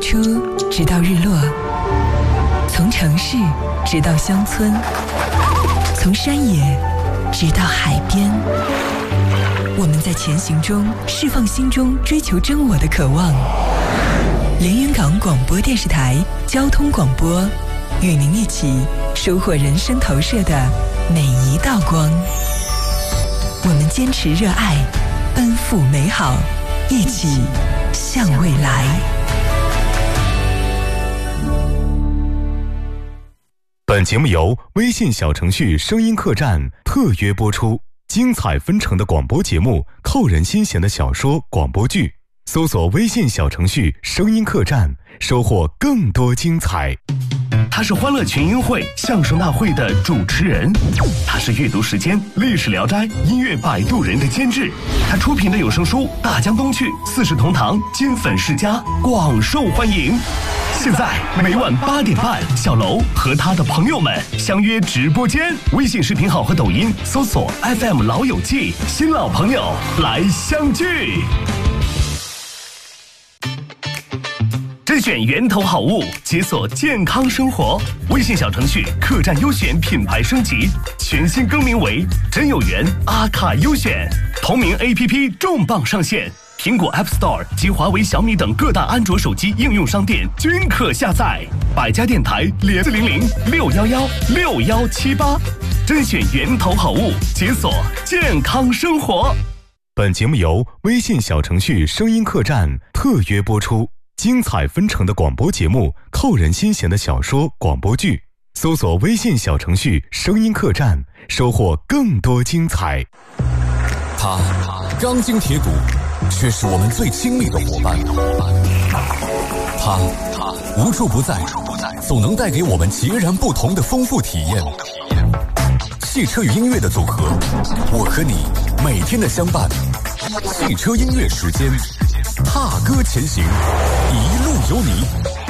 出直到日落，从城市直到乡村，从山野直到海边。我们在前行中释放心中追求真我的渴望。连云港广播电视台交通广播，与您一起收获人生投射的每一道光。我们坚持热爱，奔赴美好，一起向未来。 本节目由微信小程序声音客栈特约播出，精彩纷呈的广播节目，扣人心弦的小说广播剧，搜索微信小程序声音客栈，收获更多精彩。 他是欢乐群英会相声大会的主持人，他是阅读时间历史聊斋音乐摆渡人的监制，他出品的有声书《大江东去》四世同堂金粉世家广受欢迎。现在每晚8点半，小楼和他的朋友们相约直播间，微信视频号和抖音搜索 FM 老友记，新老朋友来相聚。甄选源头好物，解锁健康生活。微信小程序客栈优选品牌升级，全新更名为真有缘阿卡优选。同名 APP 重磅上线，苹果 App Store 及华为、小米等各大安卓手机应用商店均可下载。百家电台联400-611-6178，甄选源头好物，解锁健康生活。 本节目由微信小程序声音客栈特约播出。精彩纷呈的广播节目，扣人心弦的小说广播剧，搜索微信小程序声音客栈，收获更多精彩。 他钢筋铁骨，却是我们最亲密的伙伴。他无处不在，总能带给我们截然不同的丰富体验。汽车与音乐的组合，我和你每天的相伴。汽车音乐时间，踏歌前行，一路有你。